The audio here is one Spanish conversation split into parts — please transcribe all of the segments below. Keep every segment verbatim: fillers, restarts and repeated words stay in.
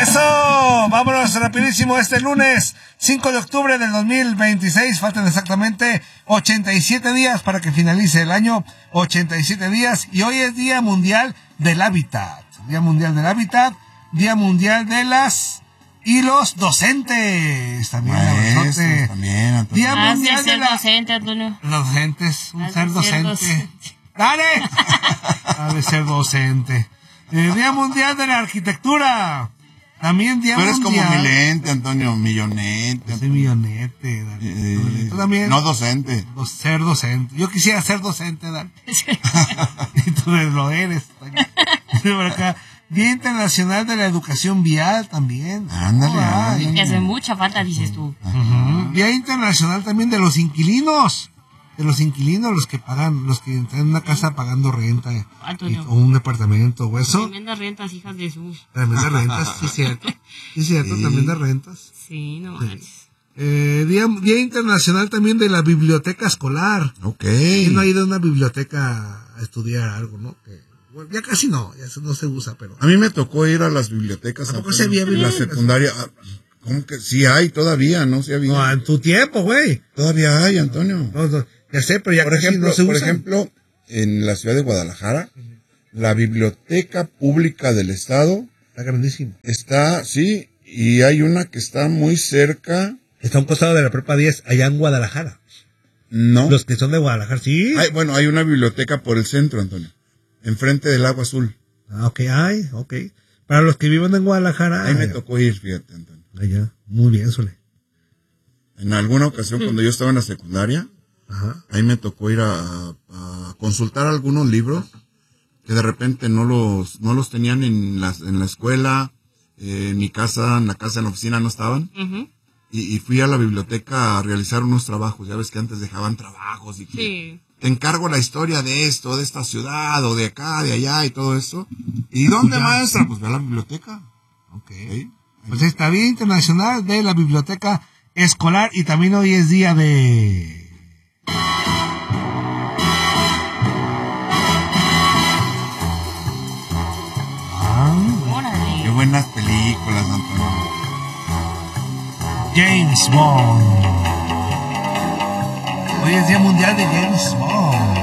¡Eso! Vámonos rapidísimo este lunes, cinco de octubre del dos mil veintiséis. Faltan exactamente ochenta y siete días para que finalice el año. ochenta y siete días. Y hoy es Día Mundial del Hábitat. Día Mundial del Hábitat. Día Mundial de las... y los docentes. También, Maestros, también, Antonio. Día Ah, Mundial sí, de ser la... docente, Antonio. Docentes, un Ah, ser sí, docente. docente. ¡Dale! Ha de ser docente. Eh, Día Mundial de la Arquitectura. También Día Tú eres Mundial. como milente, Antonio, millonete. Yo soy millonete, Dani. Eh, Tú también. No docente. Do- ser docente. Yo quisiera ser docente, Dani. Y tú lo eres. Por acá. Día Internacional de la Educación Vial también. Ándale, Ay. ándale. Que hace mucha falta, dices tú. Ujú. Día Internacional también de los inquilinos. De los inquilinos, los que pagan, los que están en una casa pagando renta. eh, Antonio. y- o un departamento o eso. Tremendas rentas, hijas de sus. También de rentas, sí, cierto. Sí, cierto, Sí. también de rentas. Sí, no Sí. manches. Eh, día, día Internacional también de la Biblioteca Escolar. Ok. ¿Quién no ha ido a una biblioteca a estudiar algo, no? Que, bueno, ya casi no, ya eso no se usa, pero... A mí me tocó ir a las bibliotecas. ¿A poco Antonio, se había en la bibliotecas? secundaria. Ah, ¿Cómo que? Sí hay todavía, ¿no? Sí había. No, en tu tiempo, güey. Todavía hay, Antonio. No, no, ya sé, pero ya Por casi ejemplo, no se por usa. ejemplo, en la ciudad de Guadalajara, la Biblioteca Pública del Estado Está grandísimo. está, sí, y hay una que está muy cerca. Está a un costado de la prepa diez, allá en Guadalajara. No. Los que son de Guadalajara, sí. Hay, bueno, hay una biblioteca por el centro, Antonio. Enfrente del Agua Azul. Ah, ok, ay, ok. Para los que viven en Guadalajara. Ahí me ay, tocó ir, fíjate, Antonio. Allá, muy bien, Sole. En alguna ocasión, cuando yo estaba en la secundaria, Ajá. ahí me tocó ir a, a consultar algunos libros que de repente no los, no los tenían en la, en la escuela, eh, en mi casa, en la casa, en la oficina no estaban. Ujú. Y, y fui a la biblioteca a realizar unos trabajos. Ya ves que antes dejaban trabajos y que Sí. te encargo la historia de esto, de esta ciudad, o de acá, de allá y todo eso. ¿Y dónde, maestra? Pues ve a la biblioteca. Ok. ¿Sí? Pues está Día Internacional de la Biblioteca Escolar y también hoy es día de... Ah, Órale. Qué buenas películas, Antonio. James Bond. Hoy es Día Mundial de James Bond.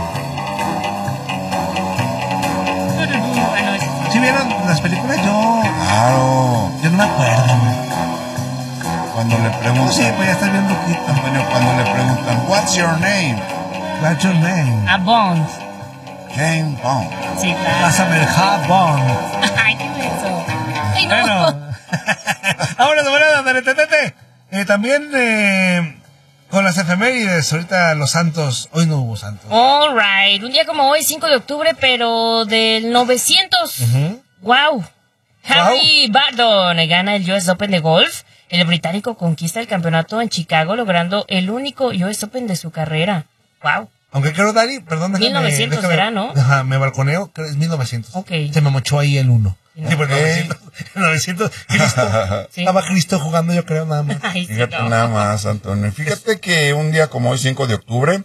Ah, no, ese- ¿Sí vieron las películas? Yo, Claro. yo no me acuerdo, güey. Cuando le No, preguntan, sí, pues ya estás bien loquito. Antonio, cuando le preguntan, what's your name? What's your name? A Bond. James Bond. Sí, claro. Pásame el Hot Bond. Ay, qué beso. Ay, no. Bueno. Vámonos de volada, dale, tetete. Eh, también eh, con las efemérides, ahorita los santos, hoy no hubo santos. All right. Un día como hoy, cinco de octubre, pero del novecientos. Ujú. Wow. Harry Bardon gana el U S Open de golf. El británico conquista el campeonato en Chicago, logrando el único U S Open de su carrera. Wow. Aunque creo, Dani, perdón, déjame, mil novecientos déjame- será, ¿no? Ajá, me balconeo, creo que es mil novecientos. Ok. Se me mochó ahí el uno. Sí, Sí, pues Ok. novecientos. novecientos. Cristo. Sí. Estaba Cristo jugando, yo creo, nada más. Ay, sí, Fíjate no. nada más, Antonio. Fíjate que un día como hoy, cinco de octubre,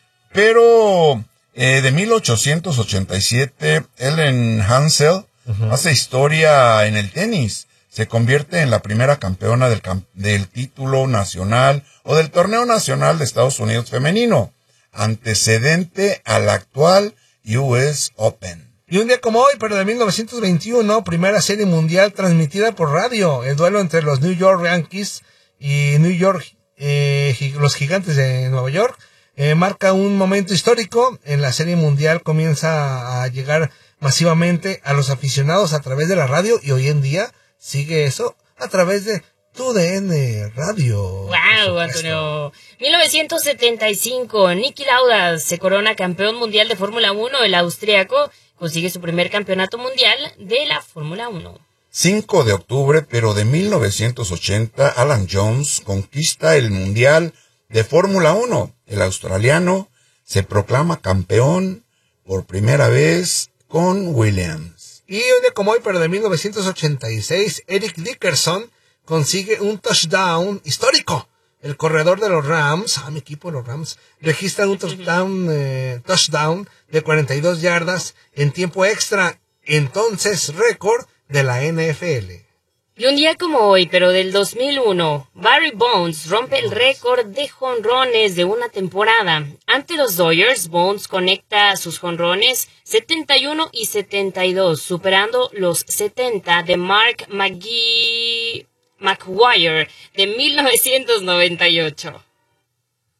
pero eh, de mil ochocientos ochenta y siete, Ellen Hansel hace historia en el tenis. Se convierte en la primera campeona del, cam- del título nacional o del torneo nacional de Estados Unidos femenino, antecedente al actual U S Open. Y un día como hoy, pero de mil novecientos veintiuno, primera serie mundial transmitida por radio. El duelo entre los New York Yankees y New York, eh, gi- los gigantes de Nueva York, eh, marca un momento histórico. En la serie mundial comienza a llegar masivamente a los aficionados a través de la radio y hoy en día sigue eso a través de tu D N Radio. Wow, Antonio. mil novecientos setenta y cinco, Niki Lauda se corona campeón mundial de Fórmula uno. El austriaco consigue su primer campeonato mundial de la Fórmula uno. cinco de octubre, pero de mil novecientos ochenta, Alan Jones conquista el Mundial de Fórmula uno. El australiano se proclama campeón por primera vez con Williams. Y un día como hoy, pero de mil novecientos ochenta y seis, Eric Dickerson consigue un touchdown histórico. El corredor de los Rams, a mi equipo los Rams, registra un touchdown, eh, touchdown de cuarenta y dos yardas en tiempo extra, entonces récord de la N F L. Y un día como hoy, pero del dos mil uno, Barry Bonds rompe el récord de jonrones de una temporada. Ante los Dodgers, Bonds conecta sus jonrones setenta y uno y setenta y dos, superando los setenta de Mark McGee... McGwire de mil novecientos noventa y ocho.